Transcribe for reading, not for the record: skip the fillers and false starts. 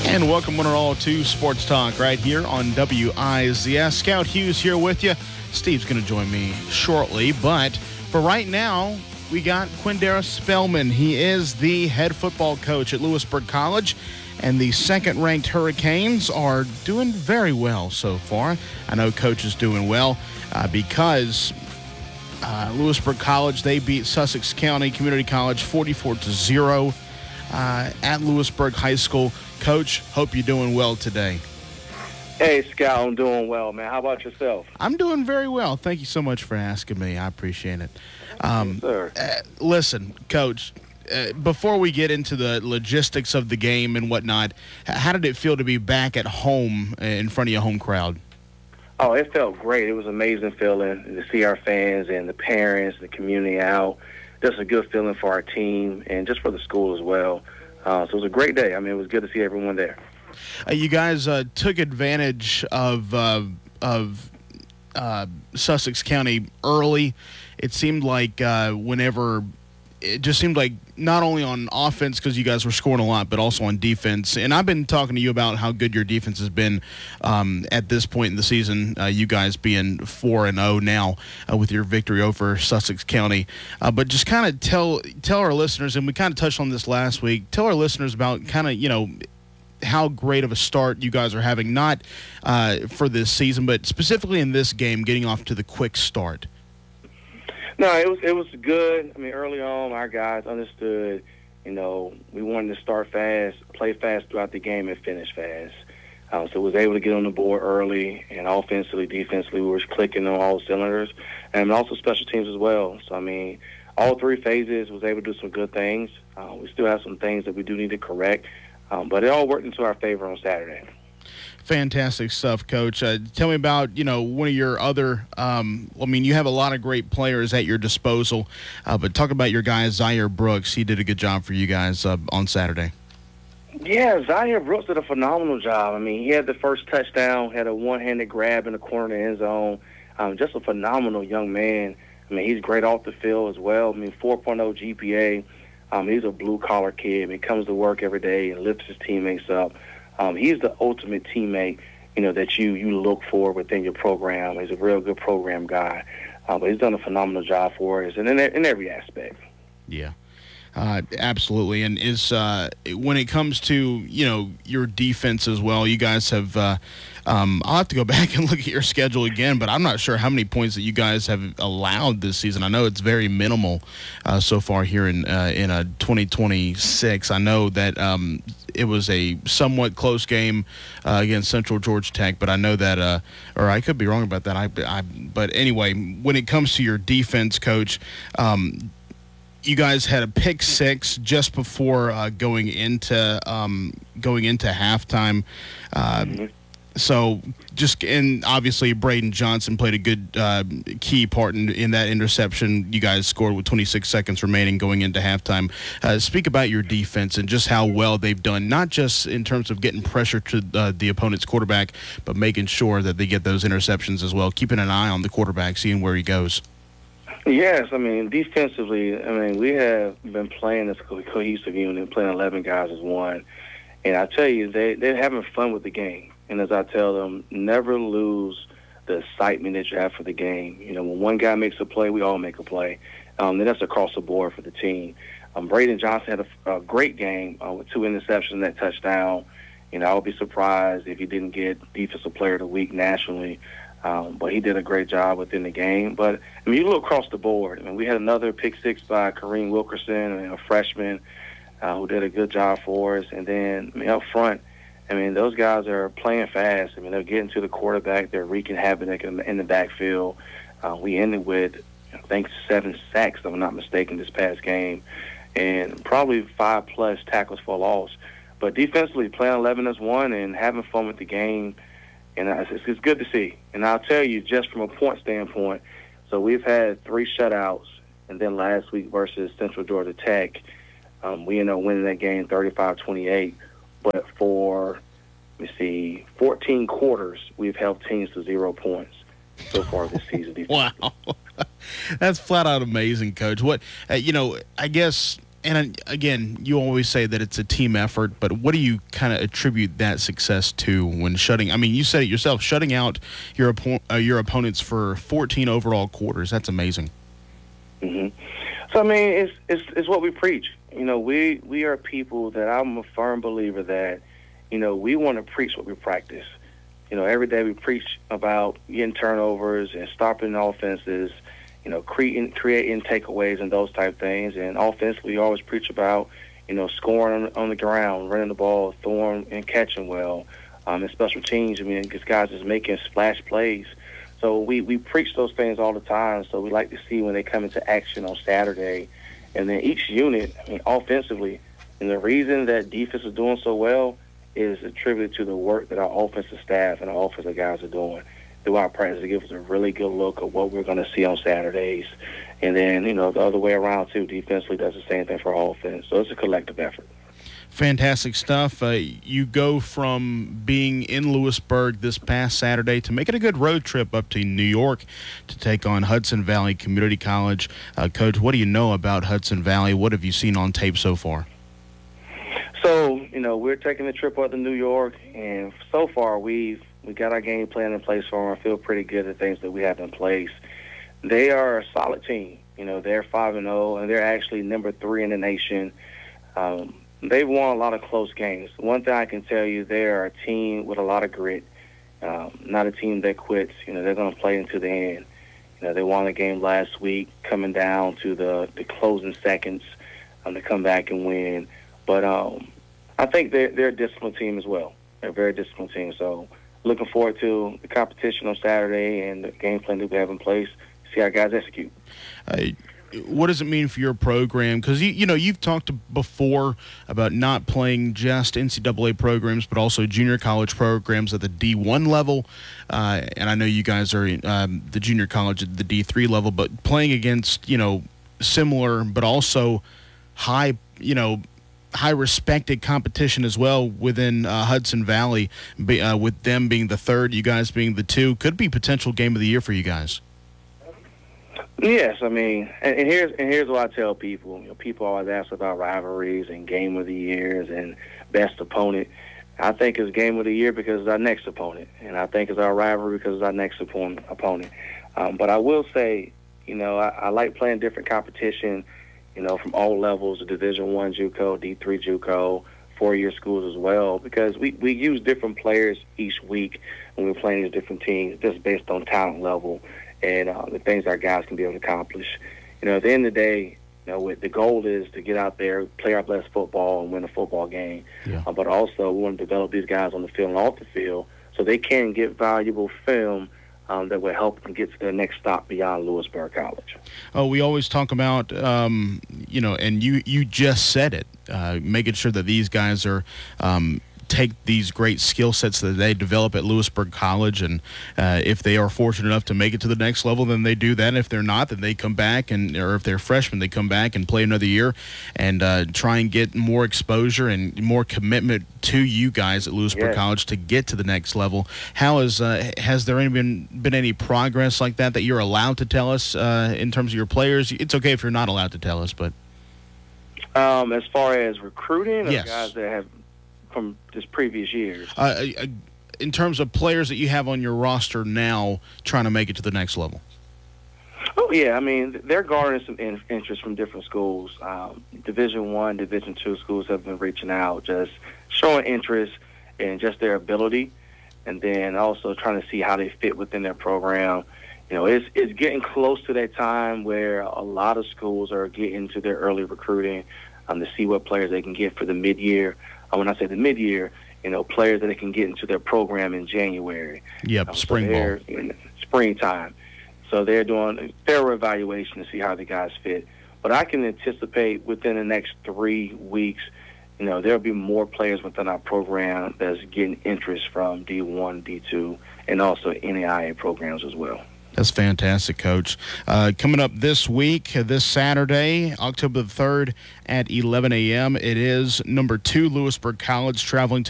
And welcome one and all to Sports Talk right here on WIZS. Scout Hughes here with you. Steve's going to join me shortly, but for right now, we got Quindara Spellman. He is the head football coach at Lewisburg College, and the second-ranked Hurricanes are doing very well so far. I know Coach is doing well because Lewisburg College, they beat Sussex County Community College 44-0 at Lewisburg High School. Coach, hope you're doing well today. Hey, Scout, I'm doing well, man. How about yourself? I'm doing very well. Thank you so much for asking me. I appreciate it. Yes, sir. Listen, Coach, before we get into the logistics of the game and whatnot, how did it feel to be back at home in front of your home crowd? Oh, it felt great. It was an amazing feeling to see our fans and the parents, the community out. Just a good feeling for our team and just for the school as well. So it was a great day. I mean, it was good to see everyone there. You guys took advantage of Sussex County early. It seemed like it just seemed like not only on offense because you guys were scoring a lot, but also on defense. And I've been talking to you about how good your defense has been at this point in the season, you guys being 4-0 now with your victory over Sussex County. But just kind of tell our listeners, and we kind of touched on this last week, tell our listeners about kind of, how great of a start you guys are having, not for this season, but specifically in this game, getting off to the quick start. No, it was good. I mean, early on, our guys understood, we wanted to start fast, play fast throughout the game, and finish fast. So we was able to get on the board early, and offensively, defensively, we were clicking on all cylinders, and also special teams as well. So, I mean, all three phases was able to do some good things. We still have some things that we do need to correct, but it all worked into our favor on Saturday. Fantastic stuff, Coach. Tell me about, one of your other you have a lot of great players at your disposal, but talk about your guy, Zaire Brooks. He did a good job for you guys on Saturday. Yeah, Zaire Brooks did a phenomenal job. I mean, he had the first touchdown, had a one-handed grab in the corner of the end zone. Just a phenomenal young man. I mean, he's great off the field as well. I mean, 4.0 GPA. He's a blue-collar kid. I mean, he comes to work every day and lifts his teammates up. He's the ultimate teammate, that you look for within your program. He's a real good program guy. But he's done a phenomenal job for us and in every aspect. Yeah. Absolutely. And is when it comes to, your defense as well, you guys have I'll have to go back and look at your schedule again, but I'm not sure how many points that you guys have allowed this season. I know it's very minimal so far here in 2026. I know that it was a somewhat close game against Central Georgia Tech, but I know that, or I could be wrong about that. But anyway, when it comes to your defense, Coach, you guys had a pick six just before going into halftime. So and obviously Braden Johnson played a good key part in that interception. You guys scored with 26 seconds remaining going into halftime. Speak about your defense and just how well they've done, not just in terms of getting pressure to the opponent's quarterback, but making sure that they get those interceptions as well, keeping an eye on the quarterback, seeing where he goes. Yes, I mean, defensively, we have been playing this cohesive unit, playing 11 guys as one. And I tell you, they're having fun with the game. And as I tell them, never lose the excitement that you have for the game. When one guy makes a play, we all make a play. And that's across the board for the team. Braden Johnson had a great game with 2 interceptions and that touchdown. I would be surprised if he didn't get Defensive Player of the Week nationally. But he did a great job within the game. But, you look across the board. We had another pick six by Kareem Wilkerson, a freshman, who did a good job for us. And then, up front, those guys are playing fast. They're getting to the quarterback. They're wreaking havoc in the backfield. We ended with, I think, 7 sacks, if I'm not mistaken, this past game, and probably 5+ tackles for loss. But defensively, playing 11 as one and having fun with the game, and it's good to see. And I'll tell you, just from a point standpoint, so we've had 3 shutouts, and then last week versus Central Georgia Tech, we ended up winning that game 35-28. But for, 14 quarters, we've held teams to 0 points so far this season. Wow. That's flat out amazing, Coach. What, I guess And again, you always say that it's a team effort, but what do you kind of attribute that success to when shutting? I mean, you said it yourself, shutting out your opponents for 14 overall quarters. That's amazing. hmm So I mean, it's what we preach. We are people that I'm a firm believer that, we want to preach what we practice. Every day we preach about getting turnovers and stopping offenses, creating takeaways and those type things. And offensively, we always preach about, scoring on the ground, running the ball, throwing and catching well. And special teams, I mean, because guys is making splash plays. So we preach those things all the time. So we like to see when they come into action on Saturday. And then each unit, I mean, offensively, and the reason that defense is doing so well is attributed to the work that our offensive staff and our offensive guys are doing throughout practice to give us a really good look at what we're going to see on Saturdays. And then, the other way around, too, defensively does the same thing for offense. So it's a collective effort. Fantastic stuff. You go from being in Lewisburg this past Saturday to making a good road trip up to New York to take on Hudson Valley Community College. Coach, what do you know about Hudson Valley? What have you seen on tape so far? So, we're taking a trip up to New York, and so far we got our game plan in place for them. I feel pretty good at things that we have in place. They are a solid team. They're 5-0, and they're actually number 3 in the nation. They've won a lot of close games. One thing I can tell you, they are a team with a lot of grit, not a team that quits. They're going to play into the end. They won a game last week, coming down to the closing seconds to come back and win. But I think they're a disciplined team as well. They're a very disciplined team. So looking forward to the competition on Saturday and the game plan that we have in place, see how guys execute. What does it mean for your program? Because you've talked before about not playing just NCAA programs, but also junior college programs at the D1 level. And I know you guys are the junior college at the D3 level, but playing against similar, but also high respected competition as well within Hudson Valley. With them being the 3rd, you guys being the 2, could be potential game of the year for you guys. Yes, I mean, and here's what I tell people. People always ask about rivalries and game of the years and best opponent. I think it's game of the year because it's our next opponent, and I think it's our rivalry because it's our next opponent. But I will say, I like playing different competition, from all levels, Division I JUCO, D3 JUCO, 4-year schools as well, because we use different players each week when we're playing these different teams, just based on talent level and the things our guys can be able to accomplish. At the end of the day, the goal is to get out there, play our best football, and win a football game. Yeah. But also, we want to develop these guys on the field and off the field so they can get valuable film that will help them get to their next stop beyond Lewisburg College. Oh, we always talk about, and you just said it, making sure that these guys are take these great skill sets that they develop at Lewisburg College, and if they are fortunate enough to make it to the next level, then they do that. And if they're not, then they come back, or if they're freshmen, they come back and play another year and try and get more exposure and more commitment to you guys at Lewisburg College to get to the next level. Has there been any progress like that you're allowed to tell us in terms of your players? It's okay if you're not allowed to tell us, but as far as recruiting, or yes, guys that have from just previous years. In terms of players that you have on your roster now trying to make it to the next level. Oh, yeah. I mean, they're garnering some interest from different schools. Division I, Division II schools have been reaching out, just showing interest in just their ability, and then also trying to see how they fit within their program. It's getting close to that time where a lot of schools are getting to their early recruiting to see what players they can get for the mid-year. When I say the mid-year, players that they can get into their program in January. Yep, spring ball. Springtime. So they're doing a thorough evaluation to see how the guys fit. But I can anticipate within the next 3 weeks, there'll be more players within our program that's getting interest from D1, D2, and also NAIA programs as well. That's fantastic, Coach. Coming up this week, this Saturday, October the 3rd at 11 a.m., it is number 2 Lewisburg College traveling to